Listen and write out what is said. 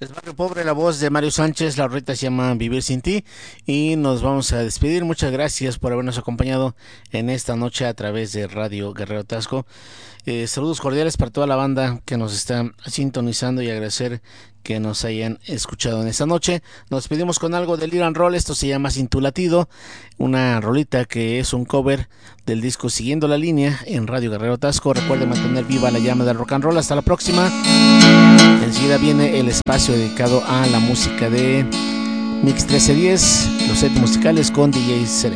Es Barrio Pobre, la voz de Mario Sánchez, la rolita se llama Vivir sin ti y nos vamos a despedir. Muchas gracias por habernos acompañado en esta noche a través de Radio Guerrero Tasco. Saludos cordiales para toda la banda que nos está sintonizando y agradecer que nos hayan escuchado en esta noche. Nos despedimos con algo del Iran Roll, esto se llama Sin tu latido, una rolita que es un cover del disco Siguiendo la Línea en Radio Guerrero Tasco. Recuerden mantener viva la llama del rock and roll. Hasta la próxima. Enseguida viene el espacio dedicado a la música de Mix 1310, los sets musicales con DJ Cere.